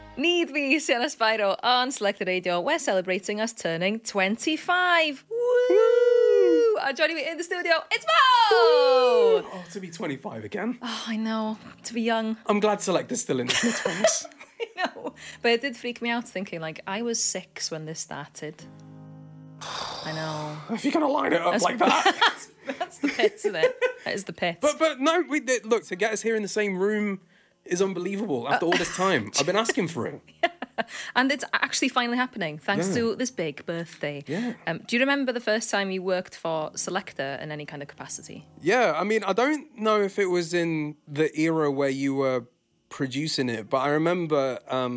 Need me, Sienna Spyro on Selected Radio. We're celebrating us turning 25. Woo! And joining me in the studio, it's Mo! Oh, to be 25 again. Oh, I know. To be young. I'm glad Selector's still in its mid-20s. I know. But it did freak me out thinking, like, I was 6 when this started. I know. If you're going to line it up like that. That's the pit, isn't it? That is the pit. But no, look, to get us here in the same room is unbelievable after all this time. I've been asking for it. Yeah. And it's actually finally happening, thanks to this big birthday. Yeah. Do you remember the first time you worked for Selector in any kind of capacity? Yeah, I mean, I don't know if it was in the era where you were producing it, but I remember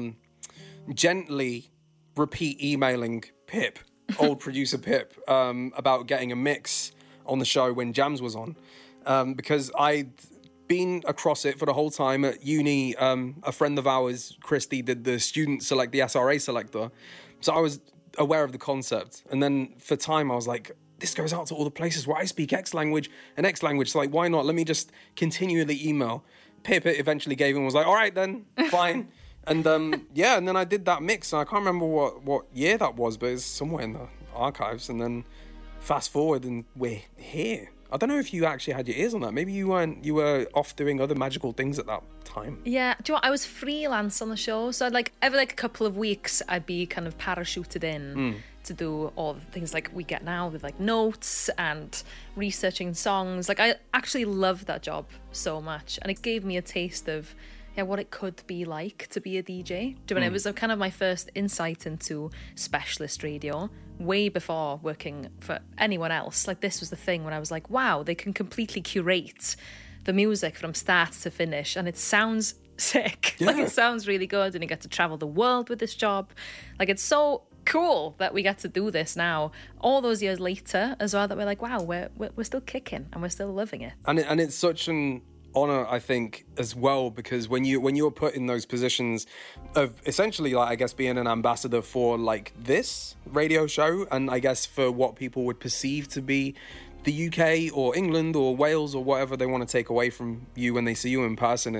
gently repeat emailing Pip, old producer Pip, about getting a mix on the show when Jams was on, because I'd been across it for the whole time at uni. A friend of ours, Christy, did the student select, the SRA selector, so I was aware of the concept. And then for time, I was like, this goes out to all the places where I speak X language and X language, so like, why not? Let me just continually email. Pip it eventually gave in, was like, all right then, fine. And yeah, and then I did that mix, and I can't remember what year that was, but it's somewhere in the archives. And then fast forward, and we're here. I don't know if you actually had your ears on that. Maybe you weren't. You were off doing other magical things at that time. Yeah. Do you know what? I was freelance on the show, so I'd every a couple of weeks, I'd be kind of parachuted in to do all the things like we get now with notes and researching songs. I actually loved that job so much, and it gave me a taste of what it could be like to be a DJ. It was kind of my first insight into specialist radio, way before working for anyone else. This was the thing when I was like, wow, they can completely curate the music from start to finish, and it sounds sick. Yeah. It sounds really good, and you get to travel the world with this job. It's so cool that we get to do this now, all those years later as well, that we're like, wow, we're still kicking and we're still loving it. And it's such an honor, I think, as well, because when you're put in those positions of essentially, I guess, being an ambassador for this radio show, and I guess for what people would perceive to be the UK or England or Wales or whatever they want to take away from you when they see you in person,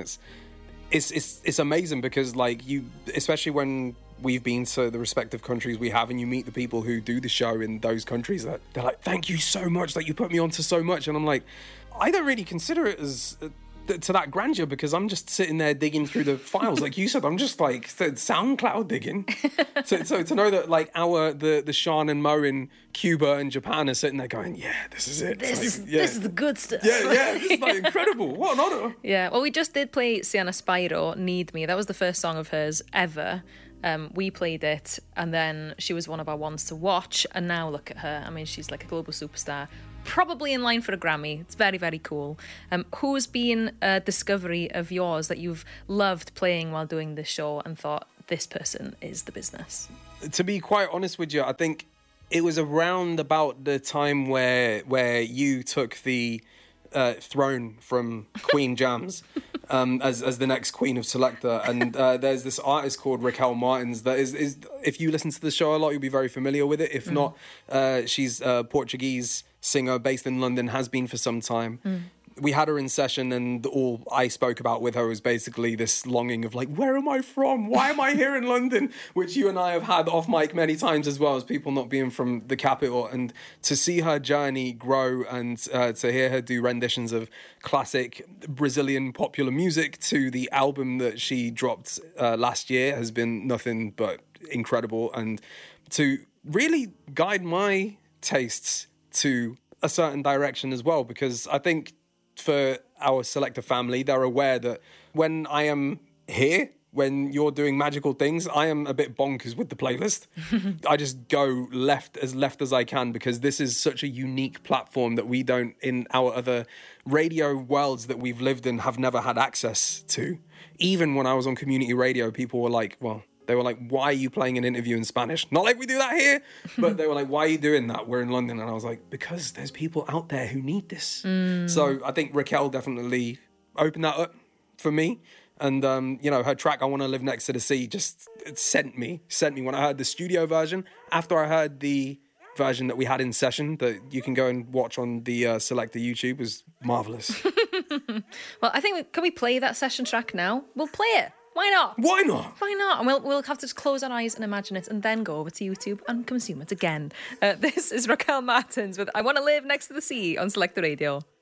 it's amazing, because you, especially when we've been to the respective countries we have, and you meet the people who do the show in those countries, that they're like, thank you so much, you put me onto so much. And I'm like, I don't really consider it as to that grandeur, because I'm just sitting there digging through the files. Like you said, I'm just SoundCloud digging. So to know that the Sean and Mo in Cuba and Japan are sitting there going, yeah, this is it. This is the good stuff. Yeah, this is incredible. What an honor. Yeah, well, we just did play Sienna Spyro, Need Me. That was the first song of hers ever. We played it, and then she was one of our ones to watch, and now look at her. I mean, she's a global superstar, probably in line for a Grammy. It's very, very cool. Who's been a discovery of yours that you've loved playing while doing this show and thought, this person is the business? To be quite honest with you, I think it was around about the time where you took the throne from Queen Jams as the next Queen of Selector, and there's this artist called Raquel Martins that is if you listen to the show a lot, you'll be very familiar with it. If not, she's a Portuguese singer based in London, has been for some time. We had her in session, and all I spoke about with her was basically this longing of where am I from? Why am I here in London? Which you and I have had off mic many times, as well as people not being from the capital. And to see her journey grow, and to hear her do renditions of classic Brazilian popular music to the album that she dropped last year has been nothing but incredible. And to really guide my tastes to a certain direction as well, because I think for our Selector family, they're aware that when I am here, when you're doing magical things, I am a bit bonkers with the playlist. I just go left as I can, because this is such a unique platform that we don't, in our other radio worlds that we've lived in, have never had access to. Even when I was on community radio, people were like, they were like, why are you playing an interview in Spanish? Not like we do that here, but they were like, why are you doing that? We're in London. And I was like, because there's people out there who need this. So I think Raquel definitely opened that up for me. And, her track, I Want to Live Next to the Sea, just sent me when I heard the studio version. After I heard the version that we had in session that you can go and watch on the Selector YouTube, was marvellous. Well, I think, can we play that session track now? We'll play it. Why not? Why not? Why not? And we'll have to just close our eyes and imagine it and then go over to YouTube and consume it again. This is Raquel Martins with I Want to Live Next to the Sea on Selector Radio.